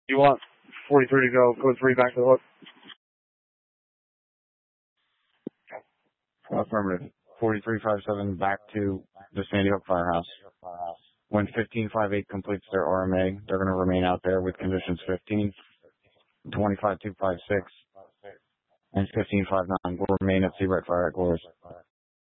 You want 43 to go code 3 back to the hook? Affirmative. 4357 back to the Sandy Hook Firehouse. When 1558 completes their RMA, they're going to remain out there with conditions 15, 25256, and 1559 will remain at Seabright Fire Headquarters.